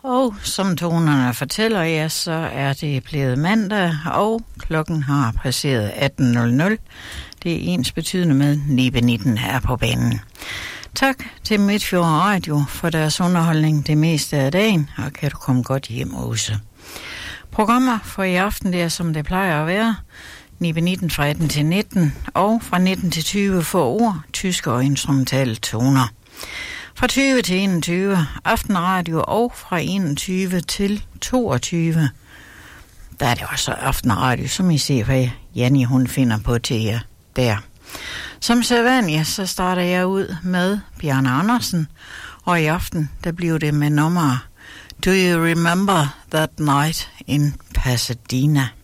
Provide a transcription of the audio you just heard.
Og som tonerne fortæller jer, så er det blevet mandag, og klokken har passeret 18.00. Det er ens betydende med Nibe 19 her på banen. Tak til Midtfjord Radio for deres underholdning det meste af dagen, og kan du komme godt hjem også. Programmer for i aften, det er som det plejer at være. Nibe 19 fra 18 til 19, og fra 19 til 20 for ord, tyske og instrumentale toner. Fra 20 til 21 aftenradio, og fra 21 til 22. Der er det også aftenradio, som I ser, hvad Janni hun finder på til jer der. Som sædvanligt, så starter jeg ud med Bjarne Andersen, og i aften, der bliver det med nummer Do You Remember That Night in Pasadena?